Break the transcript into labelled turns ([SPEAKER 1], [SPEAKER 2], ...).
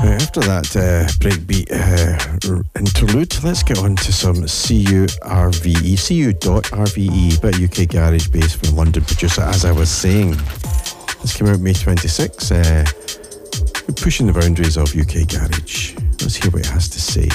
[SPEAKER 1] After that breakbeat interlude, let's get on to some CU.RVE, bit of UK garage bass from London producer, as I was saying. This came out May 26, pushing the boundaries of UK garage. Let's hear what it has to say.